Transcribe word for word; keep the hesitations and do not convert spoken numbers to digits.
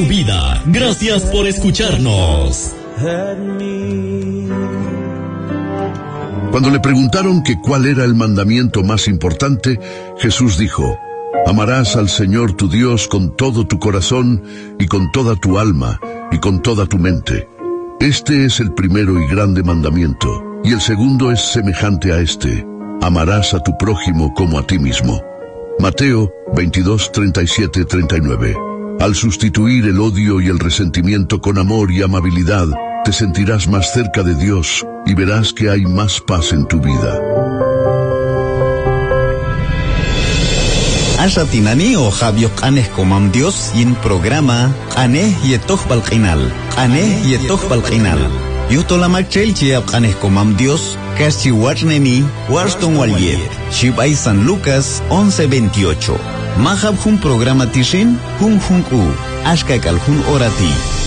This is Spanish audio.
Vida. Gracias por escucharnos. Cuando le preguntaron que cuál era el mandamiento más importante, Jesús dijo: amarás al Señor tu Dios con todo tu corazón y con toda tu alma y con toda tu mente. Este es el primero y grande mandamiento, y el segundo es semejante a este: amarás a tu prójimo como a ti mismo. Mateo veintidós, treinta y siete, treinta y nueve. Al sustituir el odio y el resentimiento con amor y amabilidad, te sentirás más cerca de Dios y verás que hay más paz en tu vida. Ashatinani o Javier Anes Comam Dios y en programa Ane Yetoch Balqinal. Ane Yetoch Balqinal. Yutolamak Chelchi Anes Comam Dios, Kashi Warneni, Warston Walye. Shibai San Lucas once veintiocho. Mahab Hun programa Tishin, Hun Hun U. Ashkakal Hun Orati.